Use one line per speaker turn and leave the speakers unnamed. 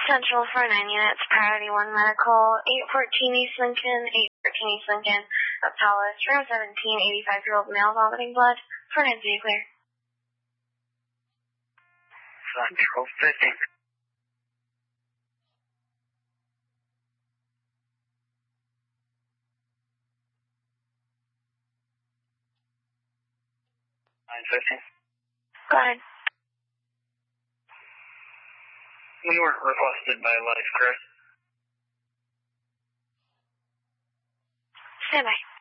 Central for 9 units, priority 1 medical, 814 East Lincoln, 814 East Lincoln, Aptalis, room 17, 85-year-old male vomiting blood, for an NC clear.
Central 50.
Go ahead.
We weren't requested by Life, correct?
Stand by.